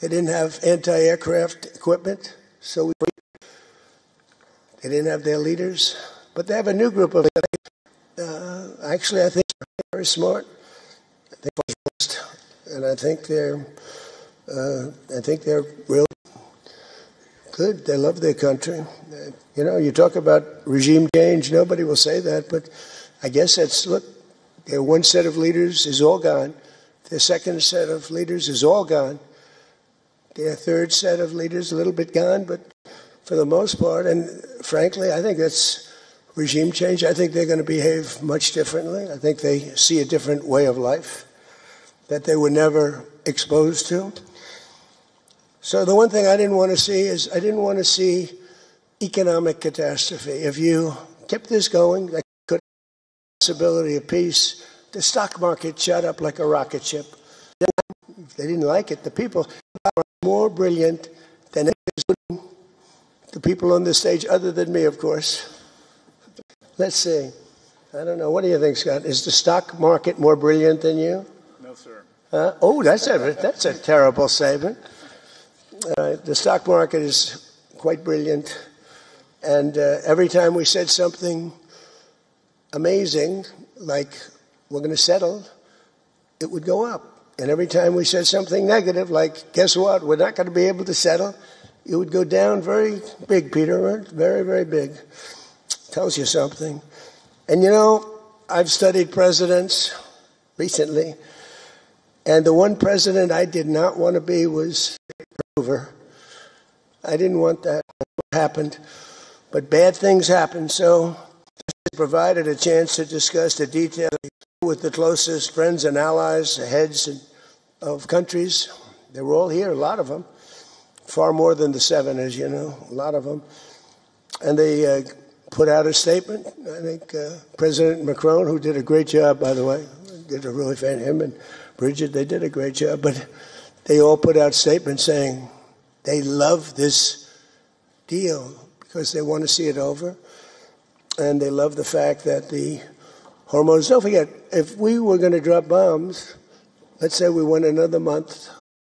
They didn't have anti-aircraft equipment, so they didn't have their leaders. But they have a new group of actually, I think they're very smart. And I think they're real good. They love their country. You know, you talk about regime change. Nobody will say that, but I guess look, their one set of leaders is all gone. Their second set of leaders is all gone. Their third set of leaders a little bit gone, but for the most part, and frankly, I think that's regime change. I think they're going to behave much differently. I think they see a different way of life that they were never exposed to. So the one thing I didn't want to see is I didn't want to see economic catastrophe. If you kept this going, that could have the possibility of peace. The stock market shot up like a rocket ship. They didn't like it. The people are more brilliant than the people on the stage, other than me, of course. Let's see. I don't know. What do you think, Scott? Is the stock market more brilliant than you? No, sir. Oh, that's a terrible statement. The stock market is quite brilliant. And every time we said something amazing, like we're going to settle, it would go up. And every time we said something negative, like, guess what, we're not going to be able to settle, it would go down very big, Peter, right? Very, very big. Tells you something. And you know, I've studied presidents recently, and the one president I did not want to be was Hoover. I didn't want that to happen, but bad things happen. So it provided a chance to discuss the details with the closest friends and allies, the heads of countries. They were all here, a lot of them, far more than the 7, as you know, a lot of them. And they put out a statement. I think President Macron, who did a great job, by the way, did a really fan. Him and Bridget, they did a great job. But they all put out statements saying they love this deal because they want to see it over. And they love the fact that the Hormuz, don't forget, if we were going to drop bombs, let's say we went another month,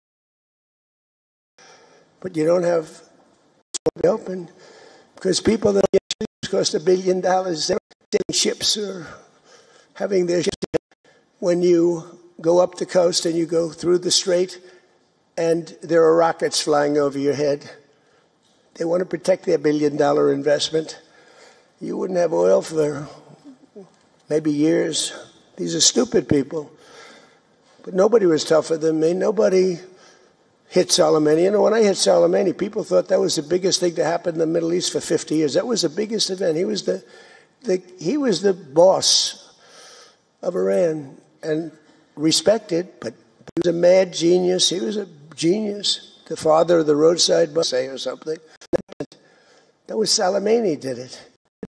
but you don't have it open because people that cost $1 billion, they're getting ships or having their ships. When you go up the coast and you go through the strait and there are rockets flying over your head, they want to protect their $1 billion investment. You wouldn't have oil for maybe years. These are stupid people. But nobody was tougher than me. Nobody hit Soleimani. You know, when I hit Soleimani, people thought that was the biggest thing to happen in the Middle East for 50 years. That was the biggest event. He was the boss of Iran and respected, but he was a mad genius. He was a genius. The father of the roadside bus or something. That was Soleimani did it.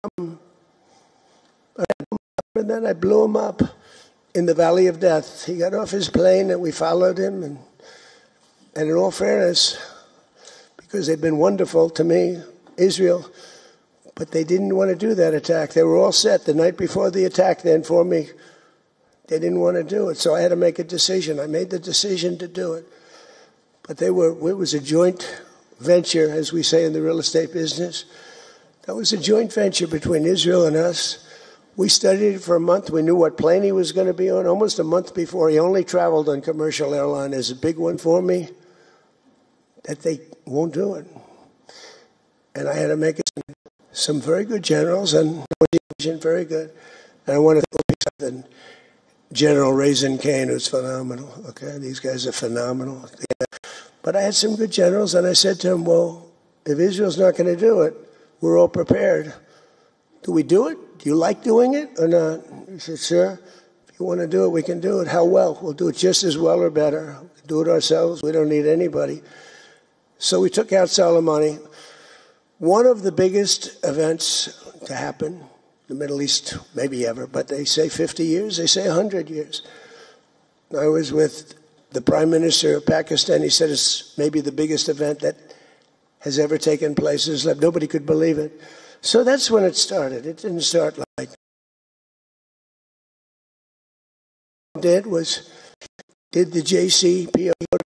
And then I blew him up in the Valley of Death. He got off his plane and we followed him. And in all fairness, because they've been wonderful to me, Israel, but they didn't want to do that attack. They were all set the night before the attack. They informed me they didn't want to do it. So I had to make a decision. I made the decision to do it. But it was a joint venture, as we say in the real estate business. That was a joint venture between Israel and us. We studied it for a month. We knew what plane he was going to be on. Almost a month before, he only traveled on commercial airline. There's a big one for me that they won't do it. And I had to make it some very good generals and very good. And I want to thank General Raisin Kane, who's phenomenal. Okay, these guys are phenomenal. Yeah. But I had some good generals, and I said to him, well, if Israel's not going to do it, we're all prepared. Do we do it? Do you like doing it or not? He said, sir, if you want to do it, we can do it. How well? We'll do it just as well or better. We'll do it ourselves. We don't need anybody. So we took out Soleimani. One of the biggest events to happen in the Middle East, maybe ever, but they say 50 years, they say 100 years. I was with the Prime Minister of Pakistan. He said it's maybe the biggest event that has ever taken place. Nobody could believe it. So that's when it started. It didn't start like did the JCPOA